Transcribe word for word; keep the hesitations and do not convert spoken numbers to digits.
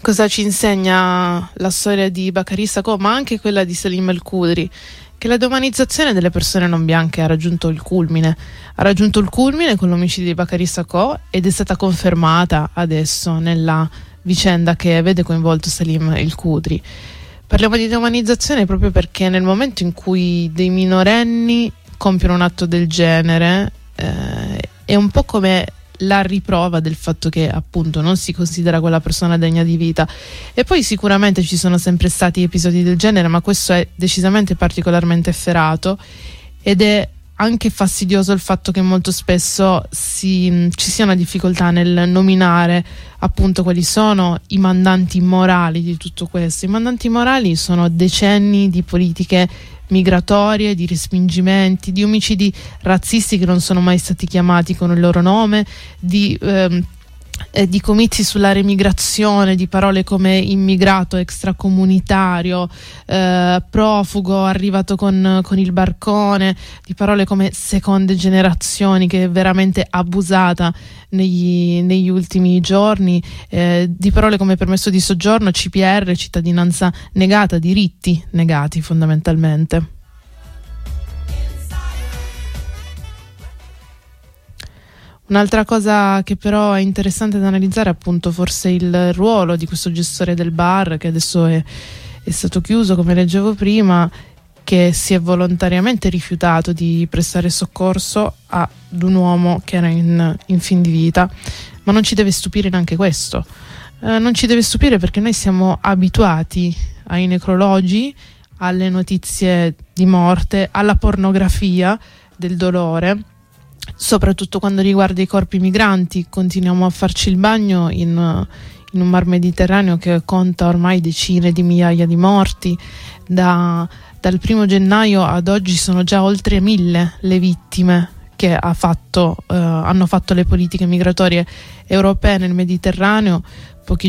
Cosa ci insegna la storia di Bakary Sakho, ma anche quella di Salim El-Khudri? Che la deumanizzazione delle persone non bianche ha raggiunto il culmine. Ha raggiunto il culmine con l'omicidio di Bakary Sakho ed è stata confermata adesso nella vicenda che vede coinvolto Salim El-Khudri. Parliamo di deumanizzazione proprio perché nel momento in cui dei minorenni compiono un atto del genere eh, è un po' come la riprova del fatto che appunto non si considera quella persona degna di vita. E poi sicuramente ci sono sempre stati episodi del genere, ma questo è decisamente particolarmente efferato ed è anche fastidioso il fatto che molto spesso si, ci sia una difficoltà nel nominare appunto quali sono i mandanti morali di tutto questo. I mandanti morali sono decenni di politiche migratorie, di respingimenti, di omicidi razzisti che non sono mai stati chiamati con il loro nome, di, ehm, eh, di comizi sulla remigrazione, di parole come immigrato, extracomunitario, eh, profugo, arrivato con, con il barcone, di parole come seconde generazioni, che è veramente abusata negli, negli ultimi giorni, eh, di parole come permesso di soggiorno, C P R, cittadinanza negata, diritti negati fondamentalmente. Un'altra cosa che però è interessante da analizzare è appunto forse il ruolo di questo gestore del bar, che adesso è, è stato chiuso, come leggevo prima, che si è volontariamente rifiutato di prestare soccorso ad un uomo che era in, in fin di vita. Ma non ci deve stupire neanche questo. Eh, non ci deve stupire perché noi siamo abituati ai necrologi, alle notizie di morte, alla pornografia del dolore, soprattutto quando riguarda i corpi migranti. Continuiamo a farci il bagno in, in un mar Mediterraneo che conta ormai decine di migliaia di morti. Da, dal primo gennaio ad oggi sono già oltre mille le vittime che ha fatto, eh, hanno fatto le politiche migratorie europee nel Mediterraneo.